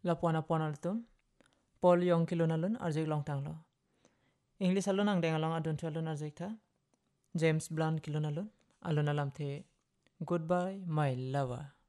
lapuan altum Paul Yong kilon alun arjek long tanglo English alun ang deng along adun alun arjek tha James Blunt kilon alun alam the goodbye my lover.